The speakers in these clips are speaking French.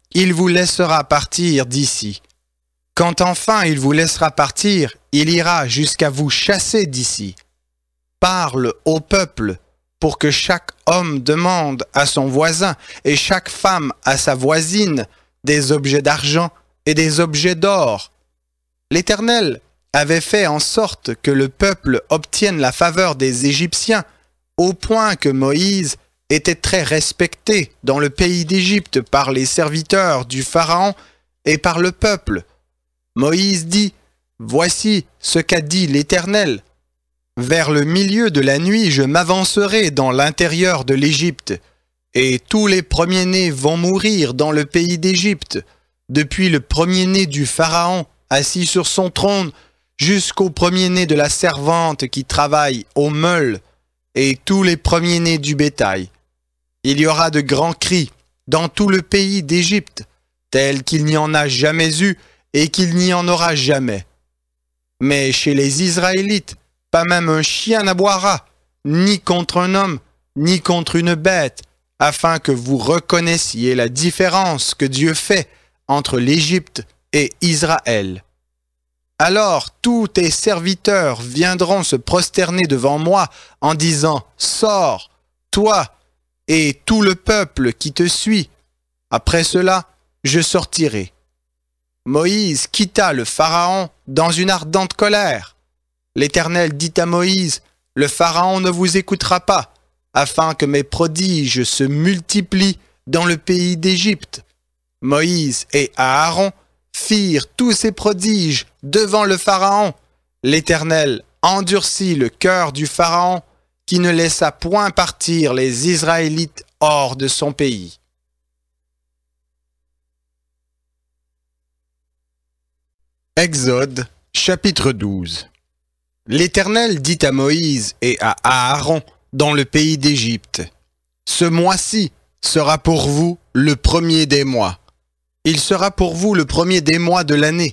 il vous laissera partir d'ici. Quand enfin il vous laissera partir, il ira jusqu'à vous chasser d'ici. Parle au peuple pour que chaque homme demande à son voisin et chaque femme à sa voisine des objets d'argent et des objets d'or. L'Éternel avait fait en sorte que le peuple obtienne la faveur des Égyptiens au point que Moïse était très respecté dans le pays d'Égypte par les serviteurs du Pharaon et par le peuple. Moïse dit, « Voici ce qu'a dit l'Éternel. Vers le milieu de la nuit, je m'avancerai dans l'intérieur de l'Égypte, et tous les premiers-nés vont mourir dans le pays d'Égypte, depuis le premier-né du Pharaon assis sur son trône, jusqu'au premier-né de la servante qui travaille au meule, et tous les premiers-nés du bétail. Il y aura de grands cris dans tout le pays d'Égypte, tels qu'il n'y en a jamais eu et qu'il n'y en aura jamais. Mais chez les Israélites, pas même un chien n'aboiera, ni contre un homme, ni contre une bête, afin que vous reconnaissiez la différence que Dieu fait entre l'Égypte et Israël. Alors tous tes serviteurs viendront se prosterner devant moi en disant, « Sors, toi et tout le peuple qui te suit. Après cela, je sortirai. » Moïse quitta le Pharaon dans une ardente colère. L'Éternel dit à Moïse, « Le Pharaon ne vous écoutera pas, afin que mes prodiges se multiplient dans le pays d'Égypte. » Moïse et Aaron firent tous ces prodiges devant le Pharaon. L'Éternel endurcit le cœur du Pharaon, qui ne laissa point partir les Israélites hors de son pays. Exode, chapitre 12. L'Éternel dit à Moïse et à Aaron dans le pays d'Égypte, « Ce mois-ci sera pour vous le premier des mois. Il sera pour vous le premier des mois de l'année.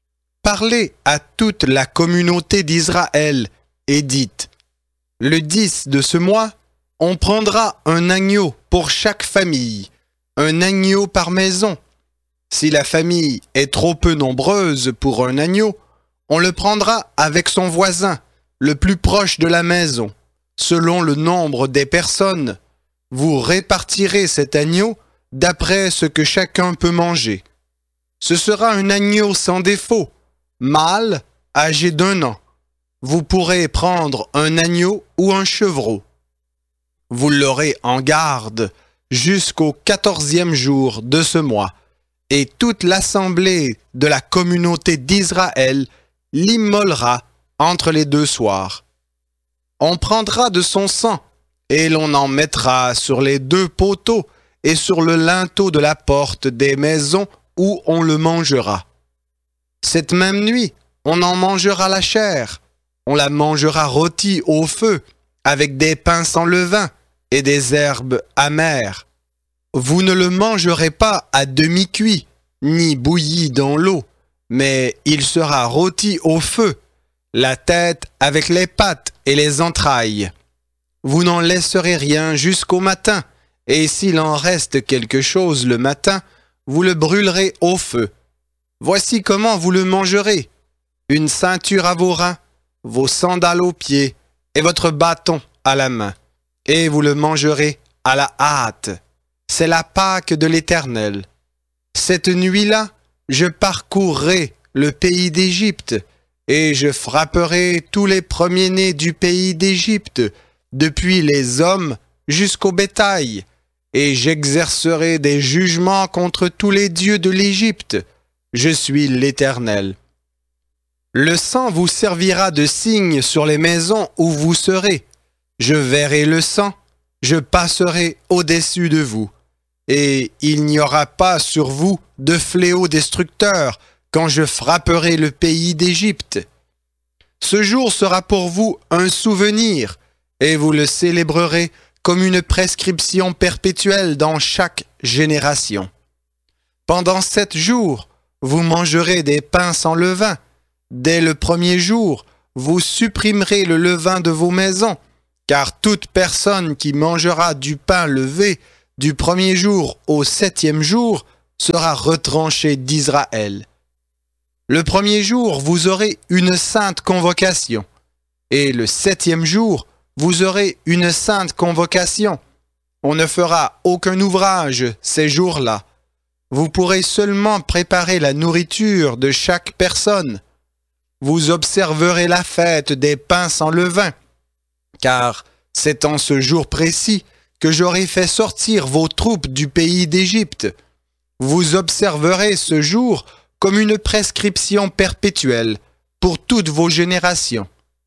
Parlez à toute la communauté d'Israël et dites, « Le 10 de ce mois, on prendra un agneau pour chaque famille, un agneau par maison. Si la famille est trop peu nombreuse pour un agneau, on le prendra avec son voisin, le plus proche de la maison. Selon le nombre des personnes, vous répartirez cet agneau d'après ce que chacun peut manger. Ce sera un agneau sans défaut, mâle, âgé d'1 an. Vous pourrez prendre un agneau ou un chevreau. Vous l'aurez en garde jusqu'au 14e jour de ce mois, et toute l'assemblée de la communauté d'Israël l'immolera entre les 2 soirs. On prendra de son sang, et l'on en mettra sur les 2 poteaux et sur le linteau de la porte des maisons où on le mangera. Cette même nuit, on en mangera la chair. On la mangera rôtie au feu, avec des pains sans levain et des herbes amères. Vous ne le mangerez pas à demi-cuit, ni bouilli dans l'eau, mais il sera rôti au feu, la tête avec les pattes et les entrailles. Vous n'en laisserez rien jusqu'au matin, et s'il en reste quelque chose le matin, vous le brûlerez au feu. Voici comment vous le mangerez. Une ceinture à vos reins, vos sandales aux pieds et votre bâton à la main. Et vous le mangerez à la hâte. C'est la Pâque de l'Éternel. Cette nuit-là, je parcourrai le pays d'Égypte, et je frapperai tous les premiers-nés du pays d'Égypte, depuis les hommes jusqu'au bétail, et j'exercerai des jugements contre tous les dieux de l'Égypte. Je suis l'Éternel. Le sang vous servira de signe sur les maisons où vous serez. Je verrai le sang, je passerai au-dessus de vous. Et il n'y aura pas sur vous de fléau destructeur quand je frapperai le pays d'Égypte. Ce jour sera pour vous un souvenir, et vous le célébrerez comme une prescription perpétuelle dans chaque génération. Pendant 7 jours, vous mangerez des pains sans levain. Dès le premier jour, vous supprimerez le levain de vos maisons, car toute personne qui mangera du pain levé du premier jour au 7e jour sera retranché d'Israël. Le premier jour, vous aurez une sainte convocation, et le 7e jour, vous aurez une sainte convocation. On ne fera aucun ouvrage ces jours-là. Vous pourrez seulement préparer la nourriture de chaque personne. Vous observerez la fête des pains sans levain, car c'est en ce jour précis que j'aurai fait sortir vos troupes du pays d'Égypte. Vous observerez ce jour comme une prescription perpétuelle pour toutes vos générations.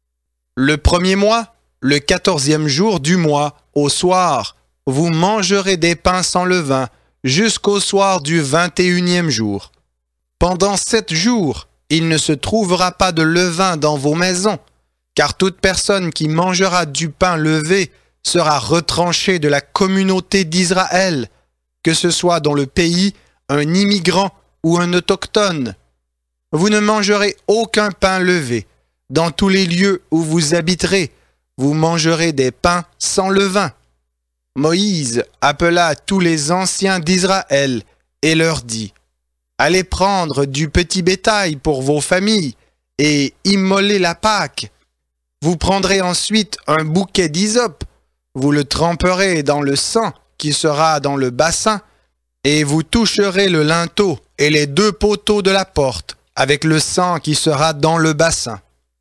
Le premier mois, le 14e jour du mois, au soir, vous mangerez des pains sans levain jusqu'au soir du 21e jour. Pendant 7 jours, il ne se trouvera pas de levain dans vos maisons, car toute personne qui mangera du pain levé sera retranchée de la communauté d'Israël, que ce soit dans le pays un immigrant ou un autochtone. Vous ne mangerez aucun pain levé. Dans tous les lieux où vous habiterez, vous mangerez des pains sans levain. Moïse appela tous les anciens d'Israël et leur dit : Allez prendre du petit bétail pour vos familles et immoler la Pâque. Vous prendrez ensuite un bouquet d'hysope, vous le tremperez dans le sang qui sera dans le bassin, et vous toucherez le linteau et les 2 poteaux de la porte avec le sang qui sera dans le bassin.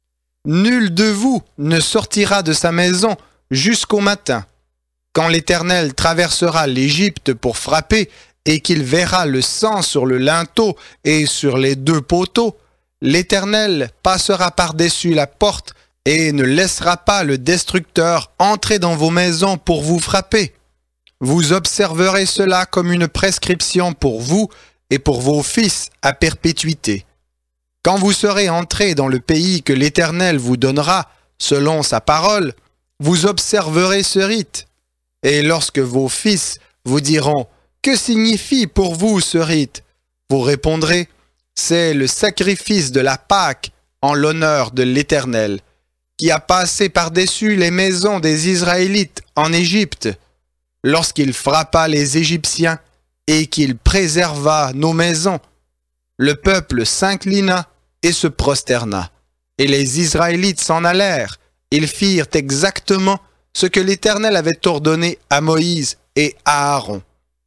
Nul de vous ne sortira de sa maison jusqu'au matin. Quand l'Éternel traversera l'Égypte pour frapper et qu'il verra le sang sur le linteau et sur les 2 poteaux, l'Éternel passera par-dessus la porte et ne laissera pas le destructeur entrer dans vos maisons pour vous frapper. Vous observerez cela comme une prescription pour vous et pour vos fils à perpétuité. Quand vous serez entrés dans le pays que l'Éternel vous donnera, selon sa parole, vous observerez ce rite. Et lorsque vos fils vous diront « Que signifie pour vous ce rite ?» vous répondrez « C'est le sacrifice de la Pâque en l'honneur de l'Éternel, qui a passé par-dessus les maisons des Israélites en Égypte, lorsqu'il frappa les Égyptiens et qu'il préserva nos maisons. Le peuple s'inclina et se prosterna, et les Israélites s'en allèrent. Ils firent exactement ce que l'Éternel avait ordonné à Moïse et à Aaron.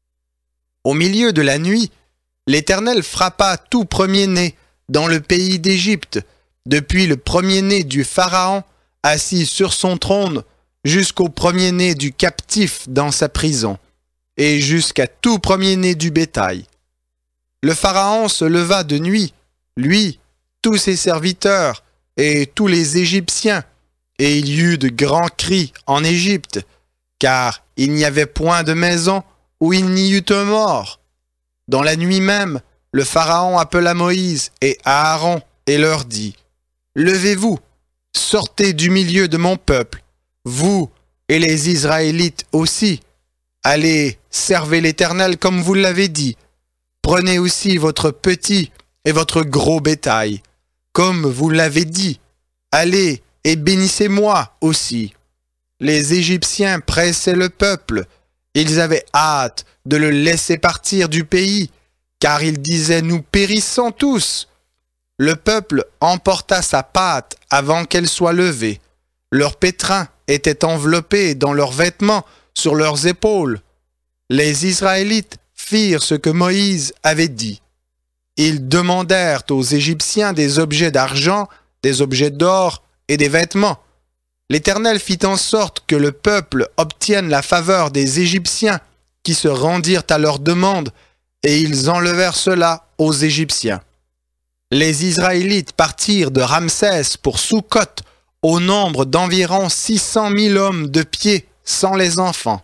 Au milieu de la nuit, l'Éternel frappa tout premier-né dans le pays d'Égypte, depuis le premier-né du Pharaon assis sur son trône, jusqu'au premier-né du captif dans sa prison, et jusqu'à tout premier-né du bétail. Le Pharaon se leva de nuit, lui, tous ses serviteurs et tous les Égyptiens, et il y eut de grands cris en Égypte, car il n'y avait point de maison où il n'y eût un mort. Dans la nuit même, le Pharaon appela Moïse et Aaron et leur dit : Levez-vous, sortez du milieu de mon peuple, vous et les Israélites aussi. Allez, servez l'Éternel comme vous l'avez dit. Prenez aussi votre petit et votre gros bétail, comme vous l'avez dit. Allez et bénissez-moi aussi. Les Égyptiens pressaient le peuple. Ils avaient hâte de le laisser partir du pays, car ils disaient : Nous périssons tous. Le peuple emporta sa pâte avant qu'elle soit levée. Leurs pétrins étaient enveloppés dans leurs vêtements sur leurs épaules. Les Israélites firent ce que Moïse avait dit. Ils demandèrent aux Égyptiens des objets d'argent, des objets d'or et des vêtements. L'Éternel fit en sorte que le peuple obtienne la faveur des Égyptiens qui se rendirent à leur demande, et ils enlevèrent cela aux Égyptiens. Les Israélites partirent de Ramsès pour Soukhot au nombre d'environ 600 000 hommes de pied sans les enfants.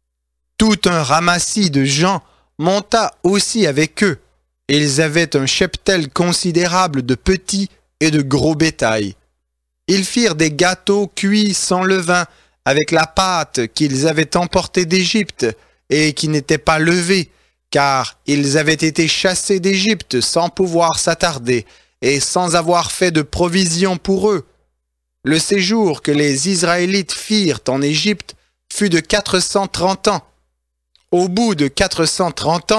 Tout un ramassis de gens monta aussi avec eux. Ils avaient un cheptel considérable de petits et de gros bétail. Ils firent des gâteaux cuits sans levain avec la pâte qu'ils avaient emportée d'Égypte et qui n'était pas levée, car ils avaient été chassés d'Égypte sans pouvoir s'attarder et sans avoir fait de provisions pour eux. Le séjour que les Israélites firent en Égypte fut de 430 ans. Au bout de 430 ans,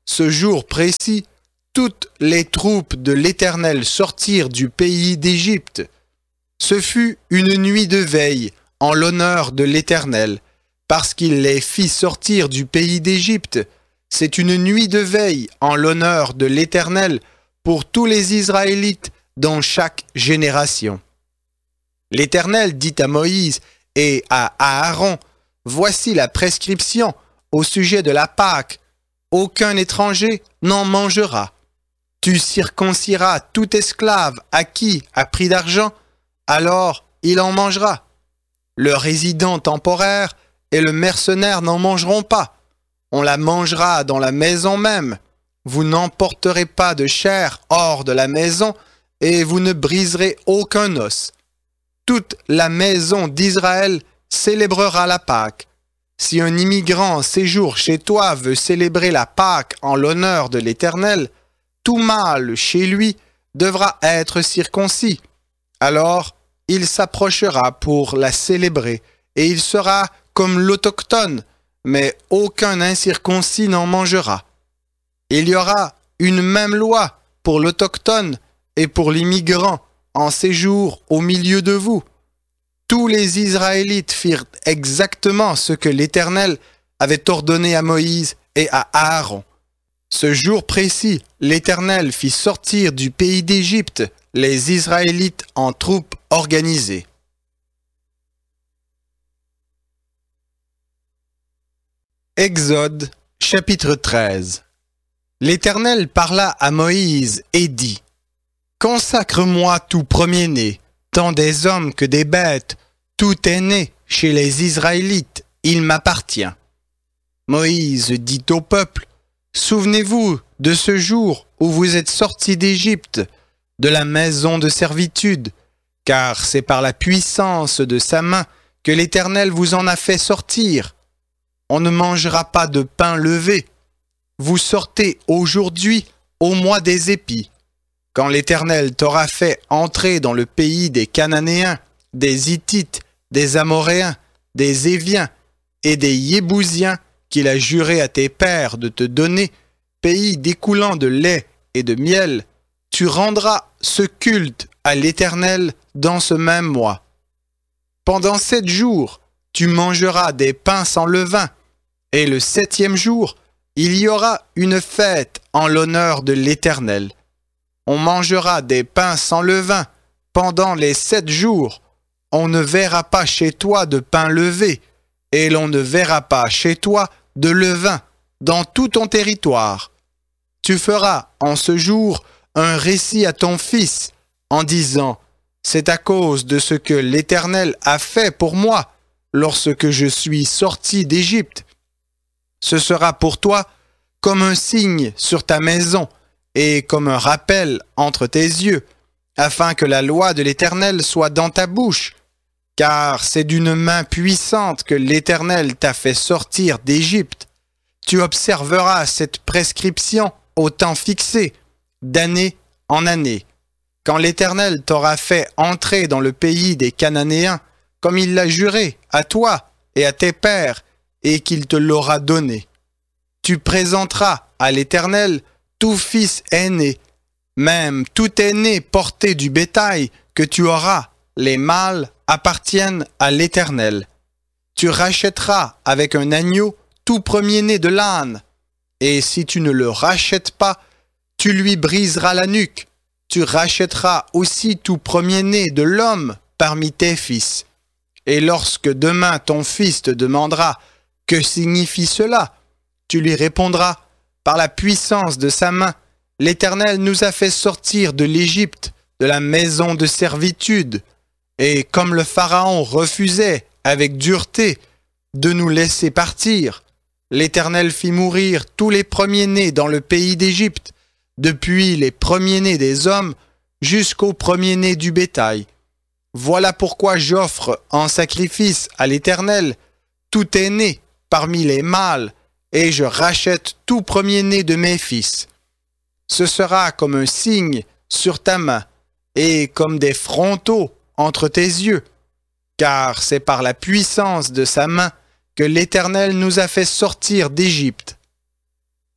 ce jour précis, toutes les troupes de l'Éternel sortirent du pays d'Égypte. Ce fut une nuit de veille en l'honneur de l'Éternel, parce qu'il les fit sortir du pays d'Égypte. C'est une nuit de veille en l'honneur de l'Éternel pour tous les Israélites dans chaque génération. L'Éternel dit à Moïse et à Aaron, « Voici la prescription au sujet de la Pâque. Aucun étranger n'en mangera. Tu circonciras tout esclave acquis à prix d'argent, alors il en mangera. Le résident temporaire et le mercenaire n'en mangeront pas. On la mangera dans la maison même. Vous n'emporterez pas de chair hors de la maison et vous ne briserez aucun os. Toute la maison d'Israël célébrera la Pâque. Si un immigrant en séjour chez toi veut célébrer la Pâque en l'honneur de l'Éternel, tout mâle chez lui devra être circoncis. Alors, il s'approchera pour la célébrer, et il sera comme l'autochtone, mais aucun incirconcis n'en mangera. Il y aura une même loi pour l'autochtone et pour l'immigrant en séjour au milieu de vous. Tous les Israélites firent exactement ce que l'Éternel avait ordonné à Moïse et à Aaron. Ce jour précis, l'Éternel fit sortir du pays d'Égypte les Israélites en troupes organisées. Exode, chapitre 13. L'Éternel parla à Moïse et dit, « Consacre-moi tout premier-né, tant des hommes que des bêtes, tout est né chez les Israélites, il m'appartient. » Moïse dit au peuple, « Souvenez-vous de ce jour où vous êtes sortis d'Égypte, de la maison de servitude, car c'est par la puissance de sa main que l'Éternel vous en a fait sortir. On ne mangera pas de pain levé. Vous sortez aujourd'hui au mois des épis. Quand l'Éternel t'aura fait entrer dans le pays des Cananéens, des Hittites, des Amoréens, des Éviens et des Yébousiens qu'il a juré à tes pères de te donner, pays découlant de lait et de miel, tu rendras ce culte à l'Éternel dans ce même mois. Pendant 7 jours, tu mangeras des pains sans levain, et le 7e jour, il y aura une fête en l'honneur de l'Éternel. On mangera des pains sans levain pendant les 7 jours. On ne verra pas chez toi de pain levé, et l'on ne verra pas chez toi de levain dans tout ton territoire. Tu feras en ce jour un récit à ton fils en disant « C'est à cause de ce que l'Éternel a fait pour moi lorsque je suis sorti d'Égypte. Ce sera pour toi comme un signe sur ta maison et comme un rappel entre tes yeux, afin que la loi de l'Éternel soit dans ta bouche, car c'est d'une main puissante que l'Éternel t'a fait sortir d'Égypte. Tu observeras cette prescription au temps fixé, d'année en année. Quand l'Éternel t'aura fait entrer dans le pays des Cananéens, comme il l'a juré à toi et à tes pères, et qu'il te l'aura donné. Tu présenteras à l'Éternel tout fils aîné, même tout aîné porté du bétail que tu auras, les mâles appartiennent à l'Éternel. Tu rachèteras avec un agneau tout premier-né de l'âne, et si tu ne le rachètes pas, tu lui briseras la nuque. Tu rachèteras aussi tout premier-né de l'homme parmi tes fils. Et lorsque demain ton fils te demandera « Que signifie cela ?» tu lui répondras « Par la puissance de sa main, l'Éternel nous a fait sortir de l'Égypte, de la maison de servitude. Et comme le Pharaon refusait avec dureté de nous laisser partir, l'Éternel fit mourir tous les premiers-nés dans le pays d'Égypte, depuis les premiers-nés des hommes jusqu'aux premiers-nés du bétail. Voilà pourquoi j'offre en sacrifice à l'Éternel tout aîné parmi les mâles, et je rachète tout premier-né de mes fils. Ce sera comme un signe sur ta main, et comme des frontaux entre tes yeux, car c'est par la puissance de sa main que l'Éternel nous a fait sortir d'Égypte.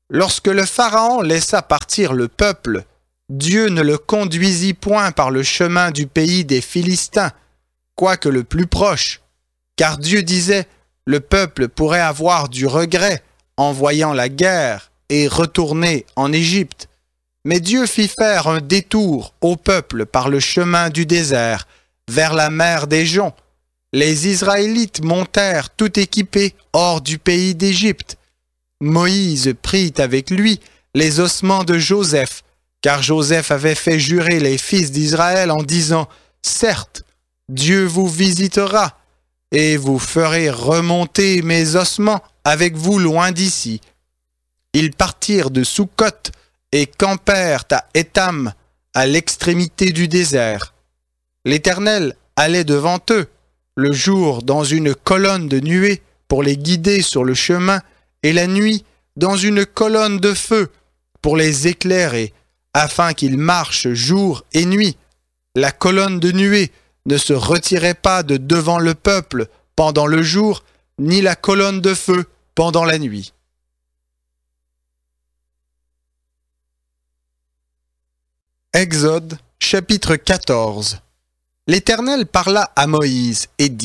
Lorsque le Pharaon laissa partir le peuple, Dieu ne le conduisit point par le chemin du pays des Philistins, quoique le plus proche, car Dieu disait, le peuple pourrait avoir du regret en voyant la guerre et retourner en Égypte. Mais Dieu fit faire un détour au peuple par le chemin du désert, vers la mer des Joncs. Les Israélites montèrent tout équipés hors du pays d'Égypte. Moïse prit avec lui les ossements de Joseph, car Joseph avait fait jurer les fils d'Israël en disant « Certes, Dieu vous visitera, et vous ferez remonter mes ossements avec vous loin d'ici. » Ils partirent de Soukhot et campèrent à Étam, à l'extrémité du désert. L'Éternel allait devant eux, le jour dans une colonne de nuée pour les guider sur le chemin, et la nuit dans une colonne de feu pour les éclairer, afin qu'ils marchent jour et nuit. La colonne de nuée ne se retirait pas de devant le peuple pendant le jour, ni la colonne de feu pendant la nuit. Exode, chapitre 14. L'Éternel parla à Moïse et dit :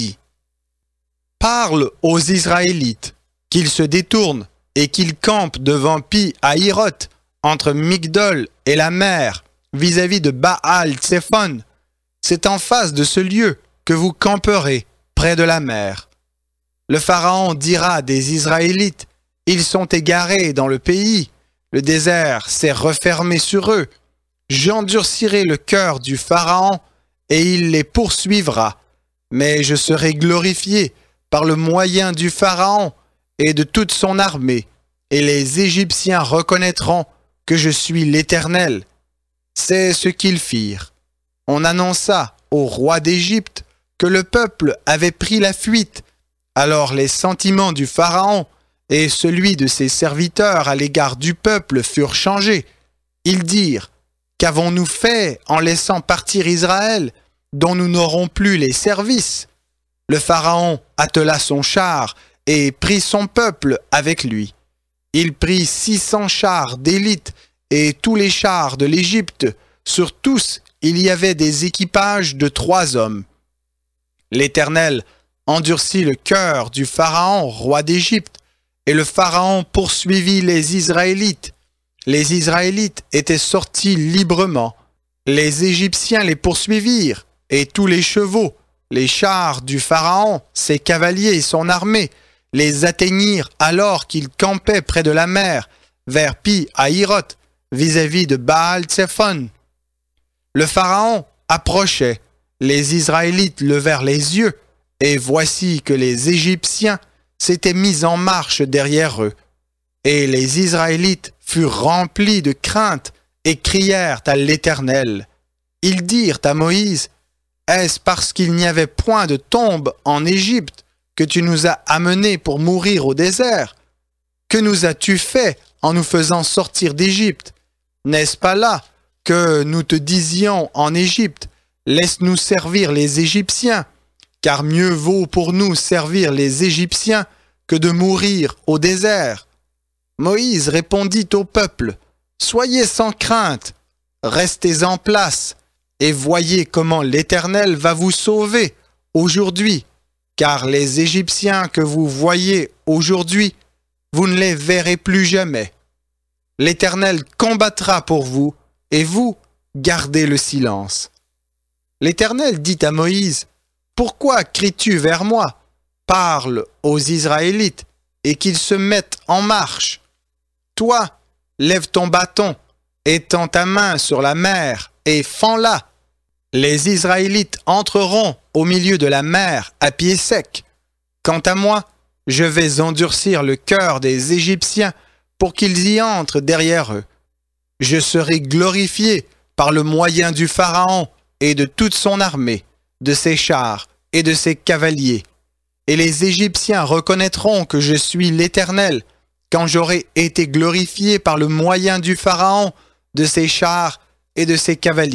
« Parle aux Israélites, qu'ils se détournent et qu'ils campent devant Pi-Hahiroth, entre Migdol et la mer, vis-à-vis de Baal-Tsephon. C'est en face de ce lieu que vous camperez, près de la mer. Le Pharaon dira des Israélites : ils sont égarés dans le pays, le désert s'est refermé sur eux. J'endurcirai le cœur du Pharaon et il les poursuivra. Mais je serai glorifié par le moyen du Pharaon et de toute son armée, et les Égyptiens reconnaîtront que je suis l'Éternel. » C'est ce qu'ils firent. On annonça au roi d'Égypte que le peuple avait pris la fuite. Alors les sentiments du Pharaon et celui de ses serviteurs à l'égard du peuple furent changés. Ils dirent : « Qu'avons-nous fait en laissant partir Israël, dont nous n'aurons plus les services ?» Le Pharaon attela son char et prit son peuple avec lui. Il prit 600 chars d'élite et tous les chars de l'Égypte. Sur tous, il y avait des équipages de 3 hommes. L'Éternel endurcit le cœur du Pharaon, roi d'Égypte, et le Pharaon poursuivit les Israélites. Les Israélites étaient sortis librement. Les Égyptiens les poursuivirent, et tous les chevaux, les chars du Pharaon, ses cavaliers et son armée, les atteignirent alors qu'ils campaient près de la mer, vers Pi-Hahiroth, vis-à-vis de Baal-Tsephon. Le Pharaon approchait, les Israélites levèrent les yeux, et voici que les Égyptiens s'étaient mis en marche derrière eux. Et les Israélites furent remplis de crainte et crièrent à l'Éternel. Ils dirent à Moïse : « Est-ce parce qu'il n'y avait point de tombe en Égypte que tu nous as amenés pour mourir au désert ? Que nous as-tu fait en nous faisant sortir d'Égypte ? N'est-ce pas là que nous te disions en Égypte : laisse-nous servir les Égyptiens, car mieux vaut pour nous servir les Égyptiens que de mourir au désert. » Moïse répondit au peuple : « Soyez sans crainte, restez en place, et voyez comment l'Éternel va vous sauver aujourd'hui, car les Égyptiens que vous voyez aujourd'hui, vous ne les verrez plus jamais. L'Éternel combattra pour vous, et vous, gardez le silence. » L'Éternel dit à Moïse : « Pourquoi cries-tu vers moi ? Parle aux Israélites, et qu'ils se mettent en marche. Toi, lève ton bâton, étends ta main sur la mer, et fends-la. Les Israélites entreront au milieu de la mer à pied sec. Quant à moi, je vais endurcir le cœur des Égyptiens pour qu'ils y entrent derrière eux. Je serai glorifié par le moyen du Pharaon et de toute son armée, de ses chars et de ses cavaliers. Et les Égyptiens reconnaîtront que je suis l'Éternel, quand j'aurai été glorifié par le moyen du Pharaon, de ses chars et de ses cavaliers. »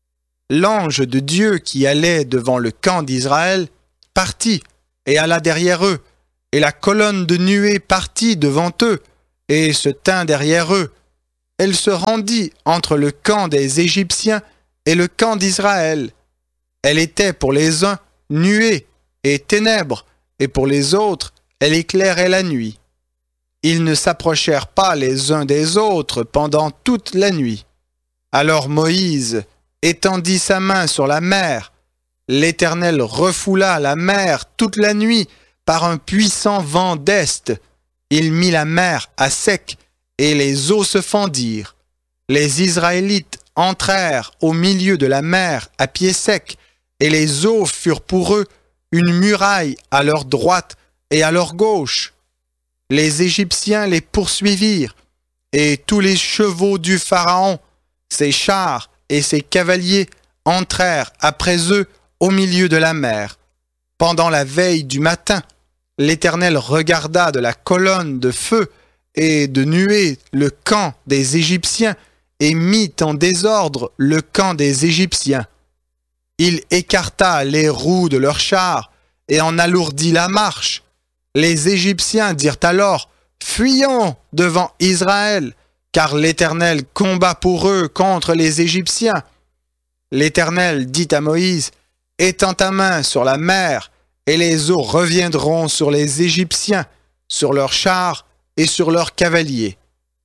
L'ange de Dieu qui allait devant le camp d'Israël partit et alla derrière eux, et la colonne de nuée partit devant eux, et se tint derrière eux. Elle se rendit entre le camp des Égyptiens et le camp d'Israël. Elle était pour les uns nuée et ténèbres, et pour les autres, elle éclairait la nuit. Ils ne s'approchèrent pas les uns des autres pendant toute la nuit. Alors Moïse étendit sa main sur la mer. L'Éternel refoula la mer toute la nuit par un puissant vent d'est. Il mit la mer à sec, et les eaux se fendirent. Les Israélites entrèrent au milieu de la mer à pied sec, et les eaux furent pour eux une muraille à leur droite et à leur gauche. Les Égyptiens les poursuivirent, et tous les chevaux du Pharaon, ses chars et ses cavaliers entrèrent après eux au milieu de la mer. Pendant la veille du matin, l'Éternel regarda de la colonne de feu et de nuée le camp des Égyptiens et mit en désordre le camp des Égyptiens. Il écarta les roues de leurs chars et en alourdit la marche. Les Égyptiens dirent alors « Fuyons devant Israël, car l'Éternel combat pour eux contre les Égyptiens. » L'Éternel dit à Moïse « Étends ta main sur la mer, et les eaux reviendront sur les Égyptiens, sur leurs chars et sur leurs cavaliers. »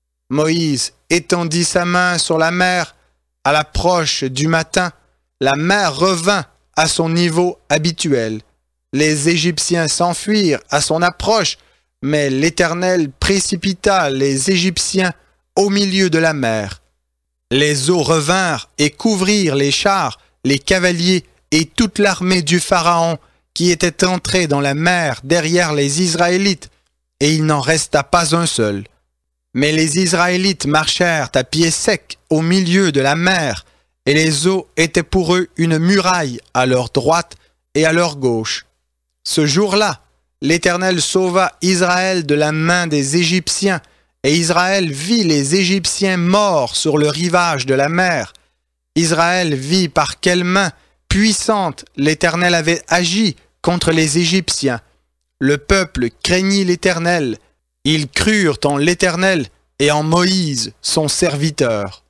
Moïse étendit sa main sur la mer. À l'approche du matin, la mer revint à son niveau habituel. Les Égyptiens s'enfuirent à son approche, mais l'Éternel précipita les Égyptiens au milieu de la mer. Les eaux revinrent et couvrirent les chars, les cavaliers et toute l'armée du Pharaon qui était entrée dans la mer derrière les Israélites, et il n'en resta pas un seul. Mais les Israélites marchèrent à pied sec au milieu de la mer, et les eaux étaient pour eux une muraille à leur droite et à leur gauche. Ce jour-là, l'Éternel sauva Israël de la main des Égyptiens, et Israël vit les Égyptiens morts sur le rivage de la mer. Israël vit par quelle main puissante l'Éternel avait agi contre les Égyptiens. Le peuple craignit l'Éternel. Ils crurent en l'Éternel et en Moïse, son serviteur.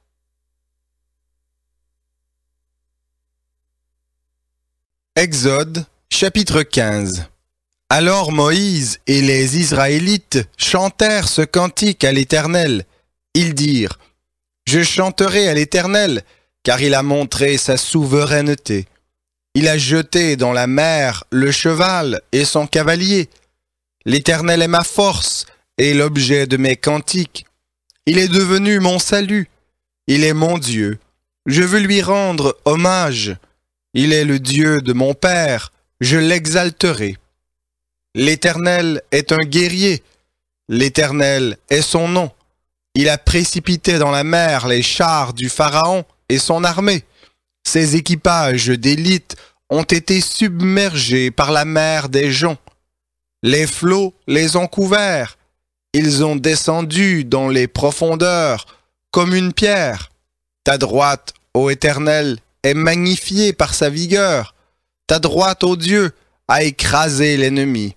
Exode, chapitre 15. Alors Moïse et les Israélites chantèrent ce cantique à l'Éternel. Ils dirent « Je chanterai à l'Éternel, car il a montré sa souveraineté. Il a jeté dans la mer le cheval et son cavalier. L'Éternel est ma force et l'objet de mes cantiques. Il est devenu mon salut. Il est mon Dieu. Je veux lui rendre hommage. Il est le Dieu de mon Père. Je l'exalterai. L'Éternel est un guerrier. L'Éternel est son nom. Il a précipité dans la mer les chars du Pharaon et son armée. Ses équipages d'élite ont été submergés par la mer des joncs. Les flots les ont couverts. Ils ont descendu dans les profondeurs comme une pierre. Ta droite, ô Éternel, est magnifiée par sa vigueur. Ta droite, ô Dieu, a écrasé l'ennemi.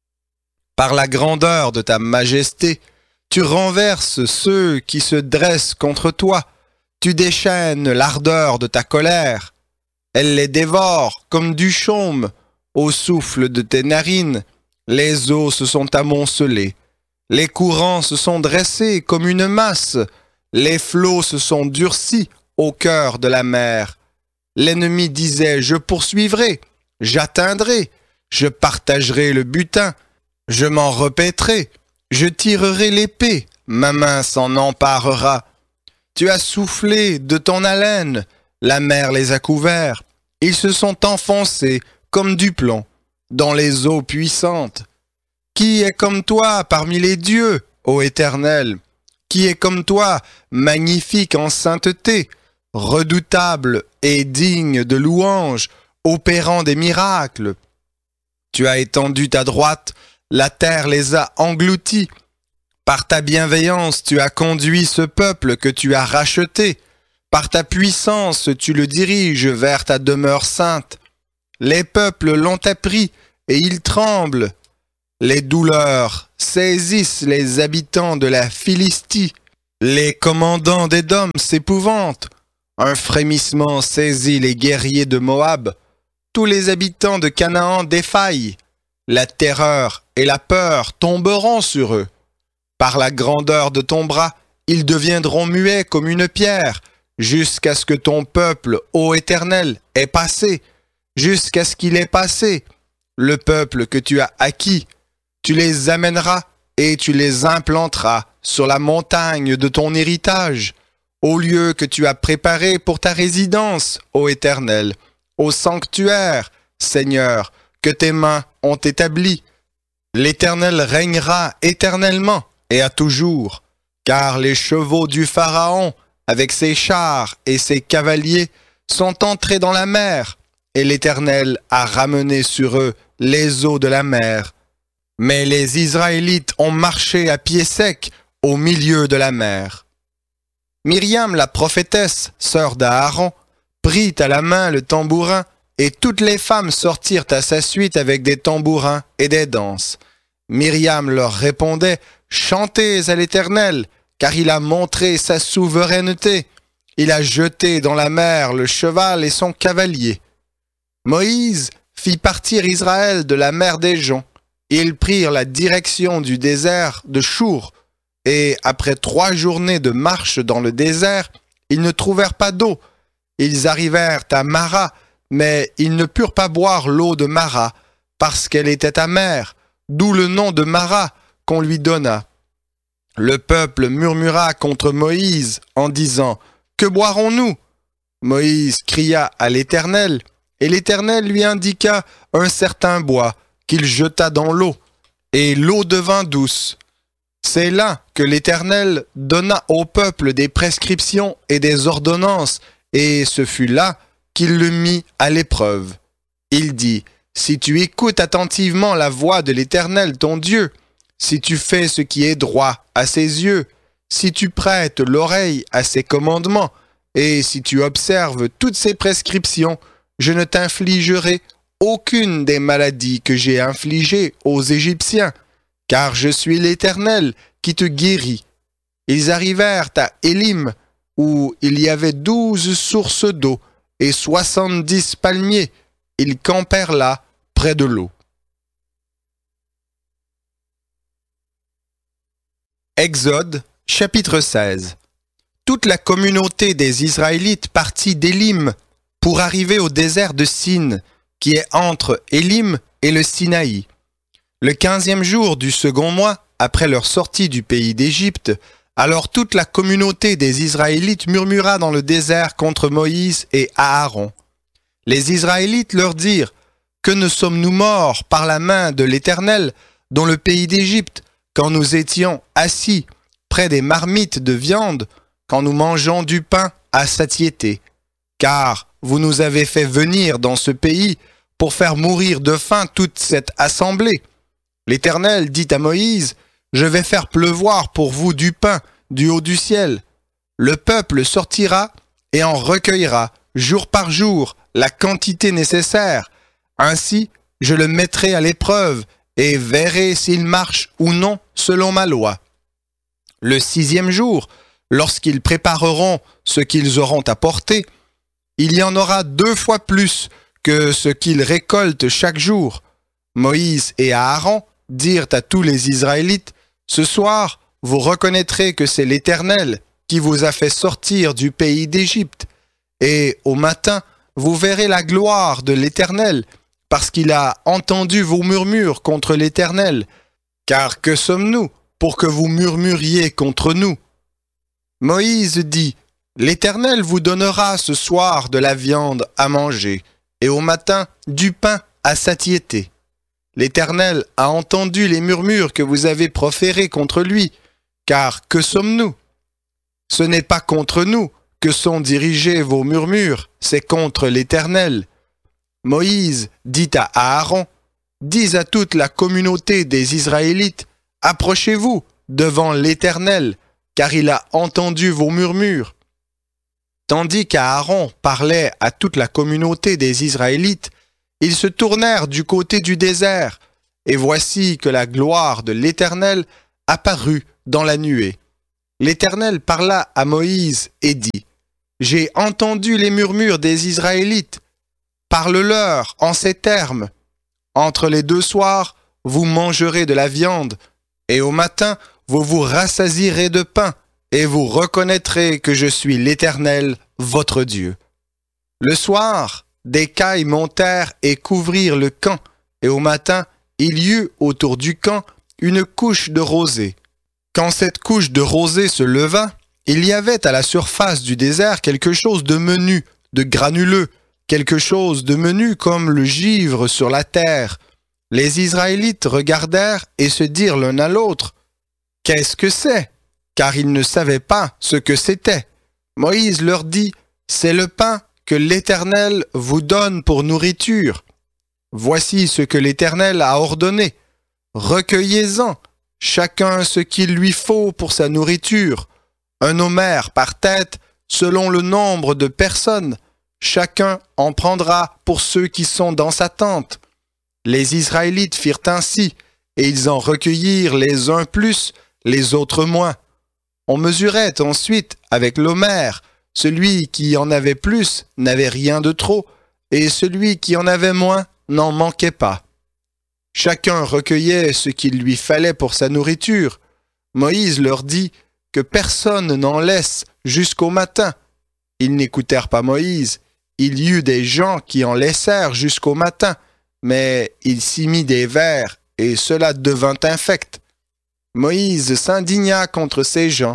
Par la grandeur de ta majesté, tu renverses ceux qui se dressent contre toi. Tu déchaînes l'ardeur de ta colère. Elle les dévore comme du chaume. Au souffle de tes narines, les eaux se sont amoncelées. Les courants se sont dressés comme une masse. Les flots se sont durcis au cœur de la mer. L'ennemi disait « Je poursuivrai, j'atteindrai, je partagerai le butin, je m'en repaîtrai, je tirerai l'épée, ma main s'en emparera. » Tu as soufflé de ton haleine, la mer les a couverts. Ils se sont enfoncés comme du plomb dans les eaux puissantes. Qui est comme toi parmi les dieux, ô Éternel? Qui est comme toi, magnifique en sainteté, redoutable et digne de louange, opérant des miracles? Tu as étendu ta droite, la terre les a engloutis. Par ta bienveillance, tu as conduit ce peuple que tu as racheté. Par ta puissance, tu le diriges vers ta demeure sainte. Les peuples l'ont appris et ils tremblent. Les douleurs saisissent les habitants de la Philistie. Les commandants d'Édom s'épouvantent. Un frémissement saisit les guerriers de Moab. Tous les habitants de Canaan défaillent. La terreur et la peur tomberont sur eux. Par la grandeur de ton bras, ils deviendront muets comme une pierre, jusqu'à ce que ton peuple, ô Éternel, ait passé, jusqu'à ce qu'il ait passé. Le peuple que tu as acquis, tu les amèneras et tu les implanteras sur la montagne de ton héritage, au lieu que tu as préparé pour ta résidence, ô Éternel, au sanctuaire, Seigneur, que tes mains ont établi. L'Éternel régnera éternellement et à toujours, car les chevaux du Pharaon, avec ses chars et ses cavaliers, sont entrés dans la mer, et l'Éternel a ramené sur eux les eaux de la mer. Mais les Israélites ont marché à pied sec au milieu de la mer. Myriam, la prophétesse, sœur d'Aaron, prit à la main le tambourin, et toutes les femmes sortirent à sa suite avec des tambourins et des danses. Myriam leur répondait, « Chantez à l'Éternel, car il a montré sa souveraineté. Il a jeté dans la mer le cheval et son cavalier. » Moïse fit partir Israël de la mer des Joncs. Ils prirent la direction du désert de Chour, et après 3 journées de marche dans le désert, ils ne trouvèrent pas d'eau. Ils arrivèrent à Mara, mais ils ne purent pas boire l'eau de Mara, parce qu'elle était amère, d'où le nom de Mara qu'on lui donna. Le peuple murmura contre Moïse en disant, « Que boirons-nous » Moïse cria à l'Éternel, et l'Éternel lui indiqua un certain bois qu'il jeta dans l'eau, et l'eau devint douce. C'est là que l'Éternel donna au peuple des prescriptions et des ordonnances, et ce fut là qu'il le mit à l'épreuve. Il dit, « Si tu écoutes attentivement la voix de l'Éternel ton Dieu, si tu fais ce qui est droit à ses yeux, si tu prêtes l'oreille à ses commandements, et si tu observes toutes ses prescriptions, je ne t'infligerai aucune des maladies que j'ai infligées aux Égyptiens, car je suis l'Éternel qui te guérit. » Ils arrivèrent à Élim, où il y avait 12 sources d'eau et 70 palmiers. Ils campèrent là, près de l'eau. Exode, chapitre 16. Toute la communauté des Israélites partit d'Élim pour arriver au désert de Sin, qui est entre Élim et le Sinaï. Le 15e jour du second mois, après leur sortie du pays d'Égypte, alors toute la communauté des Israélites murmura dans le désert contre Moïse et Aaron. Les Israélites leur dirent, « Que ne sommes-nous morts par la main de l'Éternel dans le pays d'Égypte, quand nous étions assis près des marmites de viande, quand nous mangeons du pain à satiété. Car vous nous avez fait venir dans ce pays pour faire mourir de faim toute cette assemblée. L'Éternel dit à Moïse, « Je vais faire pleuvoir pour vous du pain du haut du ciel. Le peuple sortira et en recueillera jour par jour la quantité nécessaire. Ainsi, je le mettrai à l'épreuve et verrai s'il marche ou non selon ma loi. Le 6e jour, lorsqu'ils prépareront ce qu'ils auront apporté, il y en aura 2 fois plus que ce qu'ils récoltent chaque jour. » Moïse et Aaron dirent à tous les Israélites, « Ce soir, vous reconnaîtrez que c'est l'Éternel qui vous a fait sortir du pays d'Égypte. Et au matin, vous verrez la gloire de l'Éternel, parce qu'il a entendu vos murmures contre l'Éternel. Car que sommes-nous pour que vous murmuriez contre nous ?» Moïse dit, « L'Éternel vous donnera ce soir de la viande à manger, et au matin du pain à satiété. L'Éternel a entendu les murmures que vous avez proférés contre lui, car que sommes-nous? Ce n'est pas contre nous que sont dirigés vos murmures, c'est contre l'Éternel. » Moïse dit à Aaron, « Dis à toute la communauté des Israélites, approchez-vous devant l'Éternel, car il a entendu vos murmures. » Tandis qu'Aaron parlait à toute la communauté des Israélites, ils se tournèrent du côté du désert, et voici que la gloire de l'Éternel apparut dans la nuée. L'Éternel parla à Moïse et dit, « J'ai entendu les murmures des Israélites. Parle-leur en ces termes. Entre les deux soirs, vous mangerez de la viande, et au matin, vous vous rassasierez de pain, et vous reconnaîtrez que je suis l'Éternel, votre Dieu. » Le soir, des cailles montèrent et couvrirent le camp, et au matin, il y eut autour du camp une couche de rosée. Quand cette couche de rosée se leva, il y avait à la surface du désert quelque chose de menu, de granuleux, quelque chose de menu comme le givre sur la terre. Les Israélites regardèrent et se dirent l'un à l'autre, « Qu'est-ce que c'est ?» Car ils ne savaient pas ce que c'était. Moïse leur dit, « C'est le pain que l'Éternel vous donne pour nourriture. Voici ce que l'Éternel a ordonné. Recueillez-en, chacun ce qu'il lui faut pour sa nourriture. Un homère par tête, selon le nombre de personnes. Chacun en prendra pour ceux qui sont dans sa tente. » Les Israélites firent ainsi, et ils en recueillirent les uns plus, les autres moins. On mesurait ensuite avec l'homère. Celui qui en avait plus n'avait rien de trop, et celui qui en avait moins n'en manquait pas. Chacun recueillait ce qu'il lui fallait pour sa nourriture. Moïse leur dit que personne n'en laisse jusqu'au matin. Ils n'écoutèrent pas Moïse. Il y eut des gens qui en laissèrent jusqu'au matin, mais il s'y mit des vers, et cela devint infect. Moïse s'indigna contre ces gens.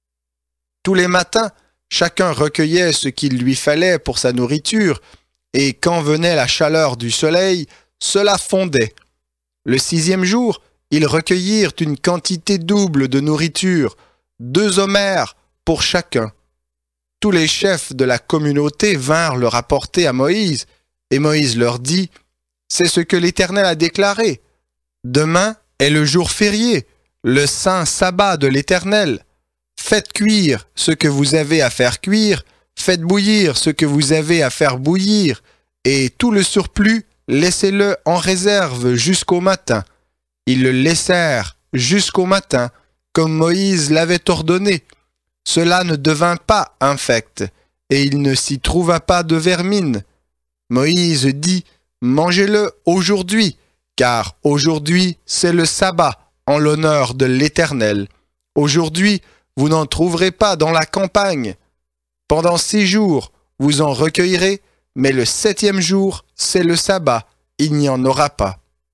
Tous les matins, chacun recueillait ce qu'il lui fallait pour sa nourriture, et quand venait la chaleur du soleil, cela fondait. Le 6e jour, ils recueillirent une quantité double de nourriture, 2 homères pour chacun. Tous les chefs de la communauté vinrent le rapporter à Moïse, et Moïse leur dit, « C'est ce que l'Éternel a déclaré. Demain est le jour férié, le saint sabbat de l'Éternel. Faites cuire ce que vous avez à faire cuire, faites bouillir ce que vous avez à faire bouillir, et tout le surplus, laissez-le en réserve jusqu'au matin. » Ils le laissèrent jusqu'au matin, comme Moïse l'avait ordonné. Cela ne devint pas infect, et il ne s'y trouva pas de vermine. Moïse dit, « Mangez-le aujourd'hui, car aujourd'hui c'est le sabbat en l'honneur de l'Éternel. Aujourd'hui, vous n'en trouverez pas dans la campagne. Pendant 6 jours, vous en recueillerez, mais le 7e jour, c'est le sabbat, il n'y en aura pas. »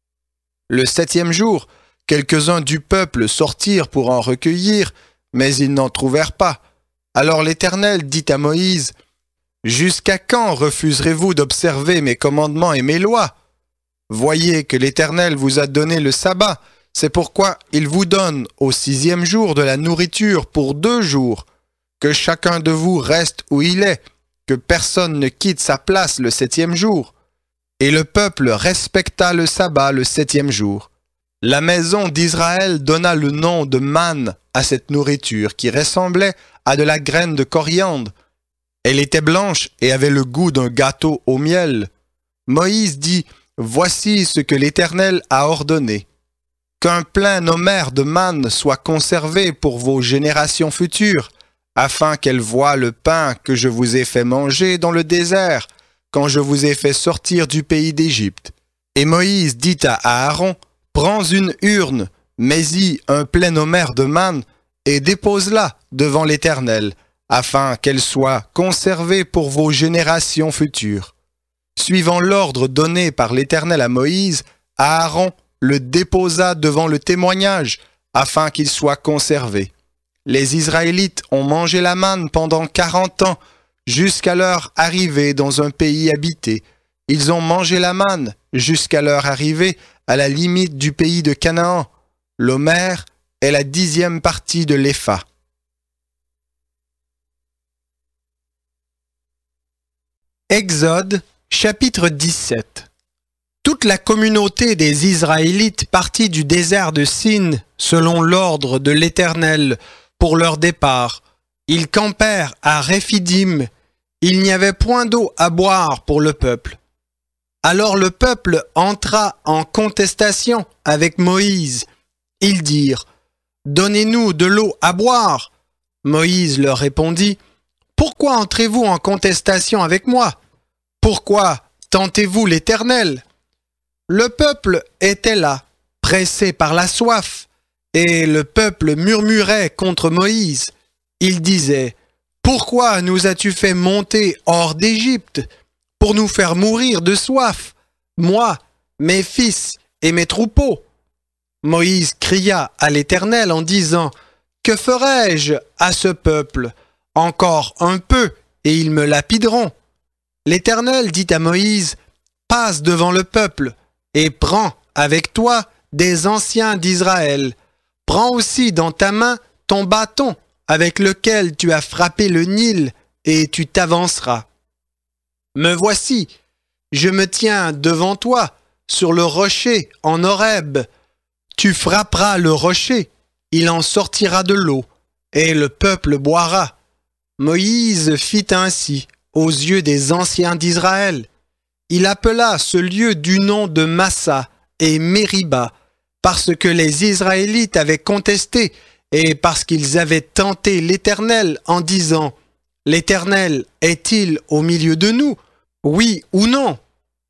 Le 7e jour, quelques-uns du peuple sortirent pour en recueillir, mais ils n'en trouvèrent pas. Alors l'Éternel dit à Moïse, « Jusqu'à quand refuserez-vous d'observer mes commandements et mes lois? Voyez que l'Éternel vous a donné le sabbat, c'est pourquoi il vous donne au 6e jour de la nourriture pour 2 jours. Que chacun de vous reste où il est, que personne ne quitte sa place le 7e jour. » Et le peuple respecta le sabbat le 7e jour. La maison d'Israël donna le nom de manne à cette nourriture qui ressemblait à de la graine de coriandre. Elle était blanche et avait le goût d'un gâteau au miel. Moïse dit, « Voici ce que l'Éternel a ordonné. Qu'un plein homère de manne soit conservé pour vos générations futures, afin qu'elles voient le pain que je vous ai fait manger dans le désert, quand je vous ai fait sortir du pays d'Égypte. » Et Moïse dit à Aaron, « Prends une urne, mets-y un plein homère de manne, et dépose-la devant l'Éternel, afin qu'elle soit conservée pour vos générations futures. » Suivant l'ordre donné par l'Éternel à Moïse, Aaron le déposa devant le témoignage, afin qu'il soit conservé. Les Israélites ont mangé la manne pendant 40 ans, jusqu'à leur arrivée dans un pays habité. Ils ont mangé la manne jusqu'à leur arrivée à la limite du pays de Canaan. L'homère est la 10e partie de l'épha. Exode, chapitre 17. Toute la communauté des Israélites partit du désert de Sin, selon l'ordre de l'Éternel, pour leur départ. Ils campèrent à Réphidim. Il n'y avait point d'eau à boire pour le peuple. Alors le peuple entra en contestation avec Moïse. Ils dirent, « Donnez-nous de l'eau à boire. » Moïse leur répondit, « Pourquoi entrez-vous en contestation avec moi? Pourquoi tentez-vous l'Éternel? » Le peuple était là, pressé par la soif, et le peuple murmurait contre Moïse. Il disait, « Pourquoi nous as-tu fait monter hors d'Égypte pour nous faire mourir de soif, moi, mes fils et mes troupeaux? » Moïse cria à l'Éternel en disant, « Que ferai-je à ce peuple? Encore un peu, et ils me lapideront. » L'Éternel dit à Moïse, « Passe devant le peuple, et prends avec toi des anciens d'Israël. Prends aussi dans ta main ton bâton avec lequel tu as frappé le Nil, et tu t'avanceras. Me voici, je me tiens devant toi sur le rocher en Horeb. Tu frapperas le rocher, il en sortira de l'eau, et le peuple boira. » Moïse fit ainsi aux yeux des anciens d'Israël. Il appela ce lieu du nom de Massa et Mériba, parce que les Israélites avaient contesté et parce qu'ils avaient tenté l'Éternel en disant, « L'Éternel est-il au milieu de nous? Oui ou non? »